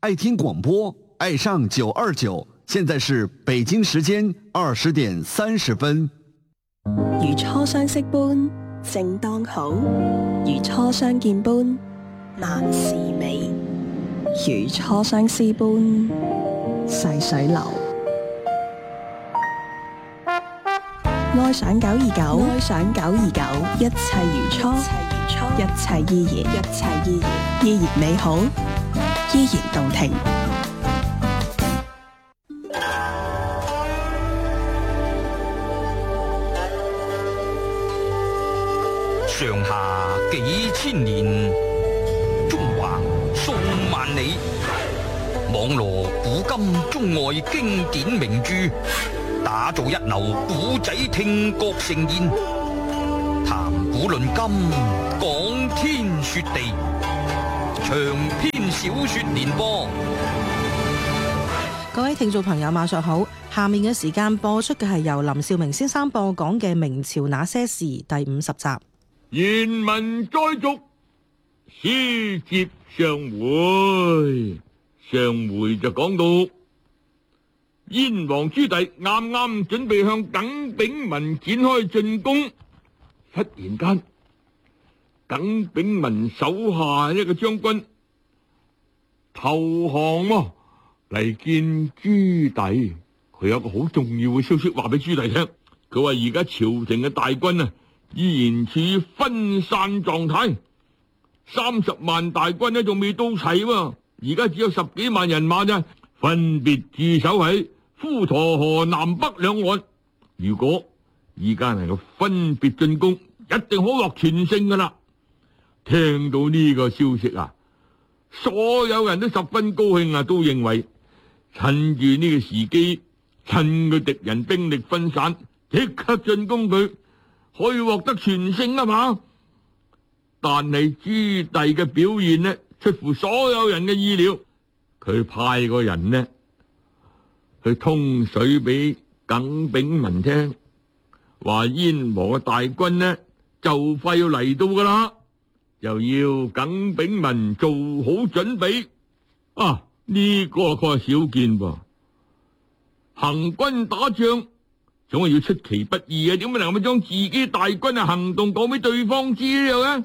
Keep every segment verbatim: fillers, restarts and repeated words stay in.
爱听廣播，愛上九二九。現在是北京時間二十點三十分。 如初相識般正當好，如初相見般萬事美，如初相思般細水流。愛上九二九，愛上九二九，一切如初，一切依然，一切依然，依然美好，依然動聽。 上下幾千年，中橫數萬里，網羅古今中外經典名著，打造一流古仔聽覺盛宴，談古論今，講天說地，長篇小說連播。 各位聽眾朋友晚上好，下面嘅時間播出嘅係由林兆明先生播講嘅《明朝那些事》第五十集。 言文再續，書接上回，上回就講到燕王朱棣啱啱準備向耿炳文展開進攻，忽然間耿炳文手下一個將軍投降喎，嚟見朱棣。佢有個好重要嘅消息話俾朱棣聽，佢話而家朝廷嘅大軍啊依然處於分散狀態，三十萬大軍呢仲未到齊喎，而家只有十幾萬人馬咋，分別駐守喺滹沱河南北兩岸。如果而家能夠分別進攻，一定可獲全勝噶啦。聽到呢個消息啊，所有人都十分高興啊，都認為趁住呢個時機，趁佢敵人兵力分散，即刻進攻佢，可以獲得全勝啊嘛！但係朱棣嘅表現呢，出乎所有人嘅意料。佢派個人呢去通水俾耿炳文聽，話燕王嘅大軍呢就快要嚟到噶啦，又要耿炳文做好準備。啊，呢個確係少見噃，行軍打仗總係要出其不意嘅，點解能夠將自己大軍嘅行動講俾對方知呢？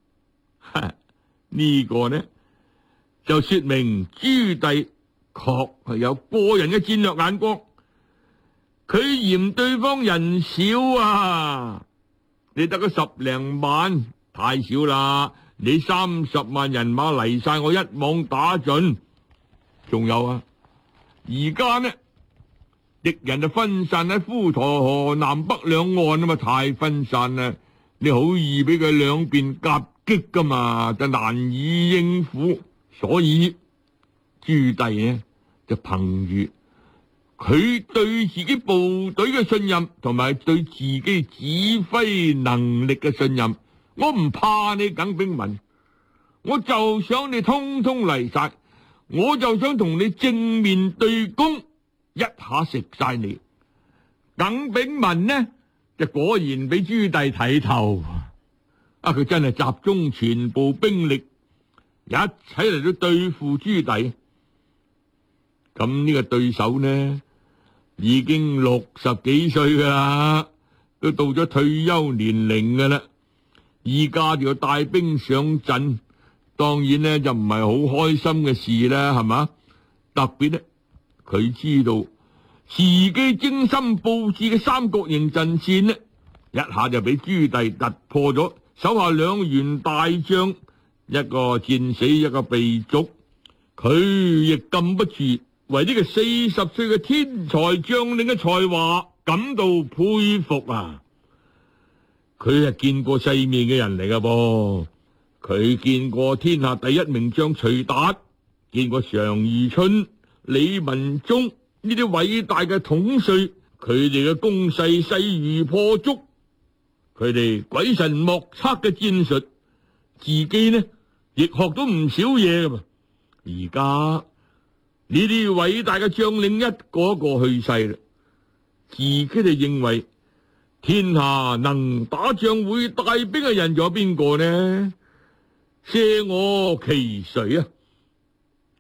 呢個呢就說明朱棣確係有個人嘅戰略眼光，佢嫌對方人少啊，你得個十零萬太少啦，你三十萬人馬嚟晒，我一網打盡。仲有啊，而家呢敵人就分散喺滹沱河南北兩岸啊嘛，太分散啦，你好易俾佢兩邊夾擊噶嘛，就難以應付。所以朱棣呢就憑住佢對自己部隊嘅信任，同埋對自己指揮能力嘅信任，我唔怕你耿炳文，我就想你通通嚟晒，我就想同你正面對攻，一下食晒你。耿炳文呢就果然俾朱棣睇透，啊佢真係集中全部兵力一齊嚟到對付朱棣。咁呢個對手呢已經六十幾歲噶啦，都到咗退休年齡噶啦，而家就要帶兵上陣，當然呢就唔係好開心嘅事啦，係嘛？特別呢佢知道自己精心布置嘅三角形陣線呢，一下就俾朱棣突破咗，手下兩員大將，一個戰死，一個被捉，佢亦禁不住為呢個四十歲嘅天才將領嘅才華感到佩服啊！佢係見過世面嘅人嚟噶噃，佢見過天下第一名將徐達，見過常遇春、李文忠呢啲偉大嘅統帥，佢哋嘅攻勢勢如破竹，佢哋鬼神莫測嘅戰術，自己呢亦學到唔少嘢噶嘛。而家呢啲偉大嘅將領一個一個去世啦，自己就認為天下能打仗會帶兵嘅人仲有邊個呢？舍我其誰啊！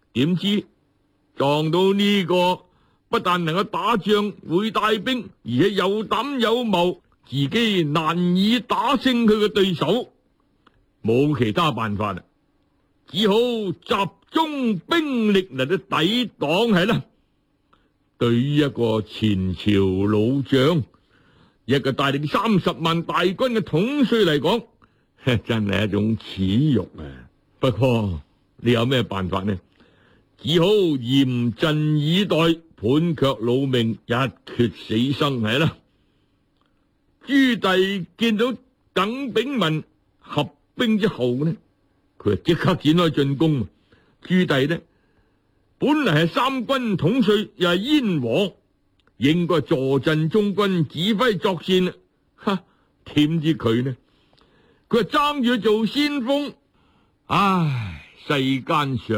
點知撞到呢個不但能夠打仗會帶兵，而且有膽有謀，自己難以打勝佢嘅對手，冇其他辦法啦，只好集中兵力嚟到抵擋係啦。對於一個前朝老將，一個帶領三十萬大軍嘅統帥嚟講，真係一種恥辱啊！不過你有咩辦法呢？只好嚴陣以待，判卻老命，一決死生係啦。朱棣見到耿炳文合兵之後呢，佢就即刻展開進攻。朱棣呢，本嚟係三軍統帥，又係燕王，應該坐鎮中軍，指揮作戰。哈，點知佢呢？佢係爭住做先鋒。唉，世間上